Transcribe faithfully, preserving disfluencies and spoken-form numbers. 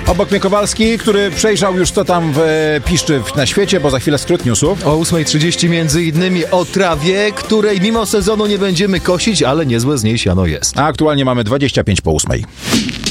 Obok mnie Kowalski, który przejrzał już co tam w, e, piszczy w, na świecie, bo za chwilę skrót newsów. O ósma trzydzieści między innymi o trawie, której mimo sezonu nie będziemy kosić, ale niezłe z niej siano jest. A aktualnie mamy dwadzieścia pięć po ósmej.